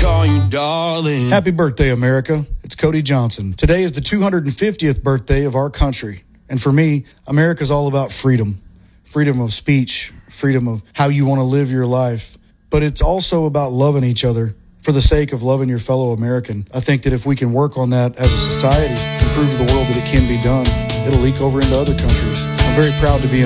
call you darling. Happy birthday, America. It's Cody Johnson. Today is the 250th birthday of our country. And for me, America's all about freedom. Freedom of speech, freedom of how you want to live your life. But it's also about loving each other for the sake of loving your fellow American. I think that if we can work on that as a society and prove to the world that it can be done, it'll leak over into other countries. I'm very proud to be